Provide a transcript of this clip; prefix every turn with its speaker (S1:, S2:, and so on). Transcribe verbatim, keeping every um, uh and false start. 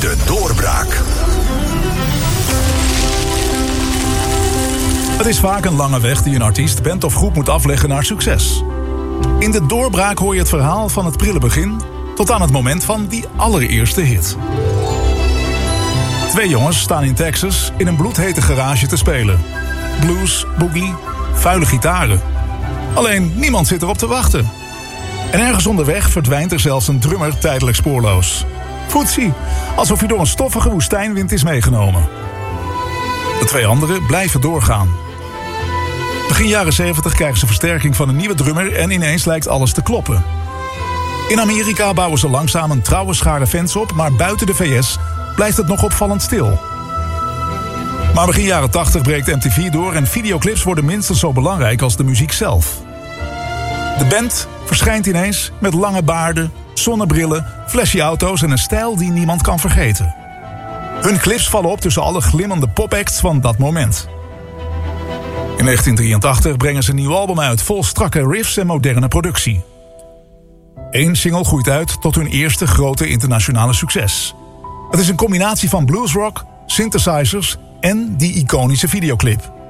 S1: De doorbraak.
S2: Het is vaak een lange weg die een artiest, band of groep moet afleggen naar succes. In De doorbraak hoor je het verhaal van het prille begin tot aan het moment van die allereerste hit. Twee jongens staan in Texas in een bloedhete garage te spelen. Blues, boogie, vuile gitaren. Alleen niemand zit erop te wachten. En ergens onderweg verdwijnt er zelfs een drummer tijdelijk spoorloos. Foetsie, alsof hij door een stoffige woestijnwind is meegenomen. De twee anderen blijven doorgaan. Begin jaren zeventig krijgen ze versterking van een nieuwe drummer en ineens lijkt alles te kloppen. In Amerika bouwen ze langzaam een trouwe schare fans op, maar buiten de V S blijft het nog opvallend stil. Maar begin jaren tachtig breekt M T V door en videoclips worden minstens zo belangrijk als de muziek zelf. De band verschijnt ineens met lange baarden, zonnebrillen, flashy auto's en een stijl die niemand kan vergeten. Hun clips vallen op tussen alle glimmende popacts van dat moment. In negentien drieëntachtig brengen ze een nieuw album uit vol strakke riffs en moderne productie. Eén single groeit uit tot hun eerste grote internationale succes. Het is een combinatie van bluesrock, synthesizers en die iconische videoclip.